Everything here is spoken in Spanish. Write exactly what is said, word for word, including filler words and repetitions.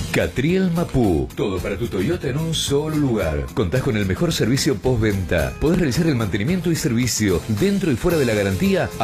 Catriel Mapú. Todo para tu Toyota en un solo lugar. Contás con el mejor servicio postventa. Podés realizar el mantenimiento y servicio dentro y fuera de la garantía